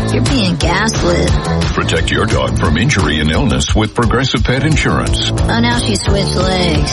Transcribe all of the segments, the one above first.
You're being gaslit. Protect your dog from injury and illness with Progressive Pet Insurance. Oh, now she switched legs.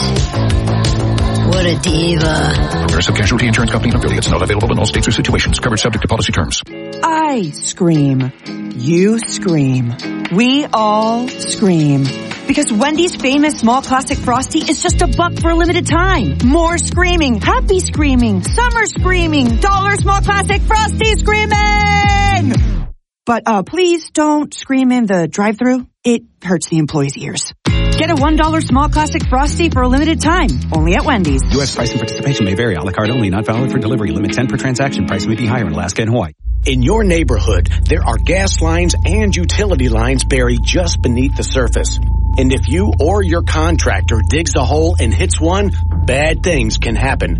What a diva. Progressive Casualty Insurance Company and affiliates, not available in all states or situations. Covered subject to policy terms. I scream. You scream. We all scream. Because Wendy's famous small classic Frosty is just $1 for a limited time. More screaming, happy screaming, summer screaming, dollar small classic Frosty screaming! But please don't scream in the drive-thru. It hurts the employees' ears. Get a $1 small classic Frosty for a limited time, only at Wendy's. U.S. price and participation may vary. A la carte only, not valid for delivery. Limit 10 per transaction. Price may be higher in Alaska and Hawaii. In your neighborhood, there are gas lines and utility lines buried just beneath the surface. And if you or your contractor digs a hole and hits one, bad things can happen.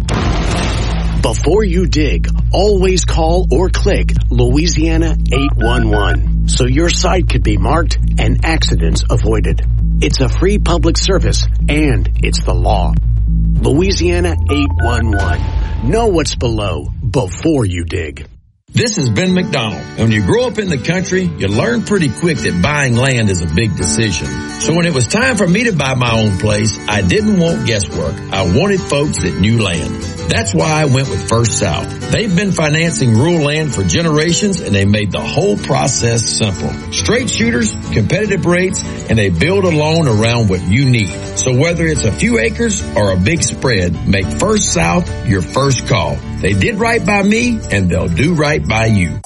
Before you dig, always call or click Louisiana 811 so your site could be marked and accidents avoided. It's a free public service and it's the law. Louisiana 811. Know what's below before you dig. This is Ben McDonald. When you grow up in the country, you learn pretty quick that buying land is a big decision. So when it was time for me to buy my own place, I didn't want guesswork. I wanted folks that knew land. That's why I went with First South. They've been financing rural land for generations, and they made the whole process simple. Straight shooters, competitive rates, and they build a loan around what you need. So whether it's a few acres or a big spread, make First South your first call. They did right by me, and they'll do right by you.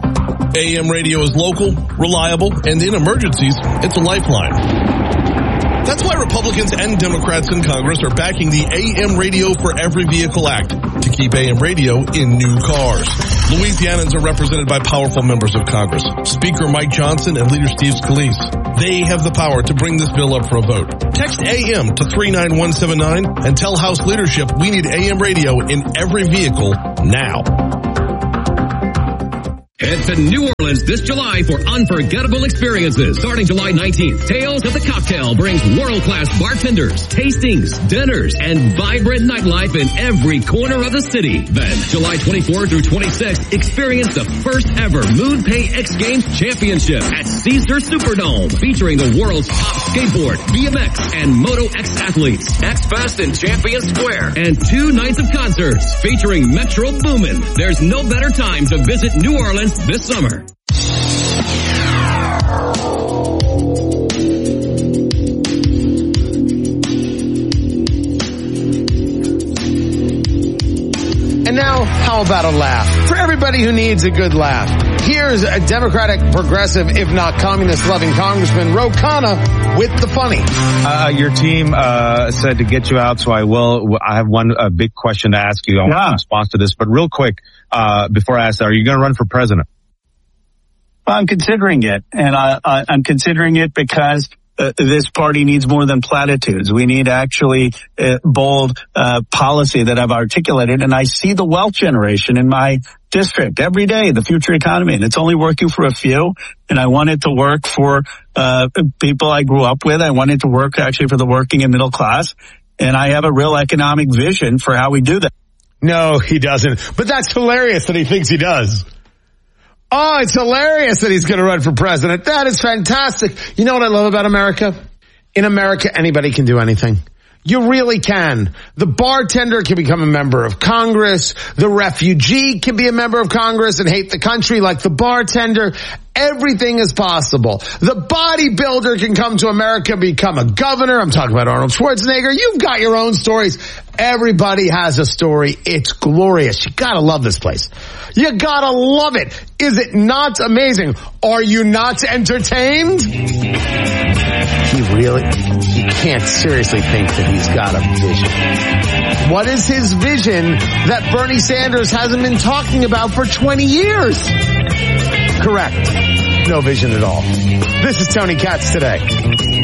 AM radio is local, reliable, and in emergencies, it's a lifeline. That's why Republicans and Democrats in Congress are backing the AM Radio for Every Vehicle Act to keep AM radio in new cars. Louisianans are represented by powerful members of Congress, Speaker Mike Johnson and Leader Steve Scalise. They have the power to bring this bill up for a vote. Text AM to 39179 and tell House leadership we need AM radio in every vehicle now. Head to New Orleans this July for unforgettable experiences. Starting July 19th, Tales of the Cocktail brings world-class bartenders, tastings, dinners, and vibrant nightlife in every corner of the city. Then, July 24th through 26th, experience the first ever MoonPay X Games Championship at Caesar Superdome, featuring the world's top skateboard, BMX, and Moto X athletes, X Fest in Champion Square, and 2 nights of concerts featuring Metro Boomin. There's no better time to visit New Orleans this summer. And now, how about a laugh? For everybody who needs a good laugh, here's a Democratic, progressive, if not communist-loving Congressman Ro Khanna with the funny. Your team said to get you out, so I will. I have one big question to ask you. I want a response to this, but real quick, before I ask that, are you going to run for president? I'm considering it, and I'm considering it because this party needs more than platitudes. We need actually bold policy that I've articulated, and I see the wealth generation in my district every day, the future economy, and it's only working for a few, and I want it to work for people I grew up with. I want it to work actually for the working and middle class, and I have a real economic vision for how we do that. No, he doesn't, but that's hilarious that he thinks he does. Oh, it's hilarious that he's going to run for president. That is fantastic. You know what I love about America? In America, anybody can do anything. You really can. The bartender can become a member of Congress. The refugee can be a member of Congress and hate the country like the bartender. Everything is possible. The bodybuilder can come to America, become a governor. I'm talking about Arnold Schwarzenegger. You've got your own stories. Everybody has a story. It's glorious. You gotta love this place. You gotta love it. Is it not amazing? Are you not entertained? You can't seriously think that he's got a vision. What is his vision that Bernie Sanders hasn't been talking about for 20 years? Correct. No vision at all. This is Tony Katz Today.